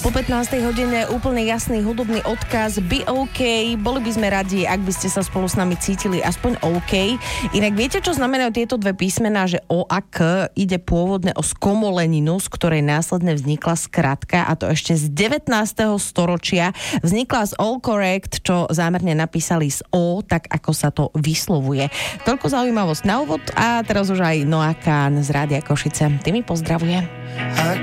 Po 15. hodine úplne jasný hudobný odkaz Be OK. Boli by sme radi, ak by ste sa spolu s nami cítili aspoň OK. Inak viete, čo znamenajú tieto dve písmená, že O a K ide pôvodne o skomoleninu, z ktorej následne vznikla skratka, a to ešte z 19. storočia. Vznikla z All Correct, čo zámerne napísali z O, tak ako sa to vyslovuje. Toľko zaujímavosť na úvod a teraz už aj Noah Kahn z Rádia Košice. Tými pozdravuje.